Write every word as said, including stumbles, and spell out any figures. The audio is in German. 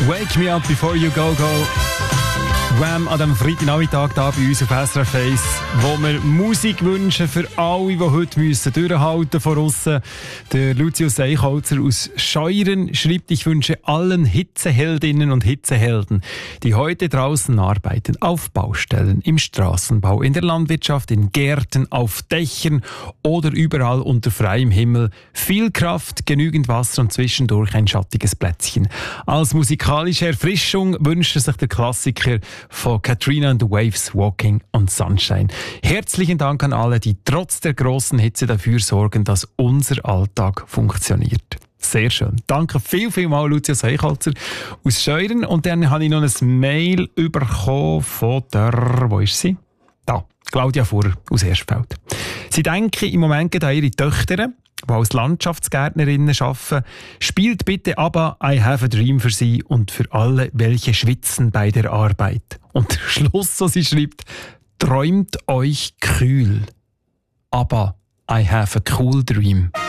Wake Me Up Before You Go Go. Wham an diesem Freitagnachmittag hier bei uns auf S R F eins, wo wir Musik wünschen für alle, die heute müssen durchhalten von aussen. Der Lucius Eichholzer aus Scheuren schreibt, ich wünsche allen Hitzeheldinnen und Hitzehelden, die heute draußen arbeiten, auf Baustellen, im Straßenbau, in der Landwirtschaft, in Gärten, auf Dächern oder überall unter freiem Himmel. Viel Kraft, genügend Wasser und zwischendurch ein schattiges Plätzchen. Als musikalische Erfrischung wünscht sich der Klassiker von Katrina and the Waves, Walking on Sunshine. Herzlichen Dank an alle, die trotz der grossen Hitze dafür sorgen, dass unser Alltag funktioniert. Sehr schön. Danke viel, viel mal, Lucius Eichholzer aus Scheuren. Und dann habe ich noch ein Mail bekommen von der, wo ist sie? Da, Claudia Furrer aus Erstfeld. Sie denken im Moment an ihre Töchter, die als Landschaftsgärtnerinnen arbeiten. Spielt bitte ABBA I Have a Dream für sie und für alle, welche schwitzen bei der Arbeit. Und der Schluss, was sie schreibt, träumt euch kühl. ABBA I Have a Cool Dream.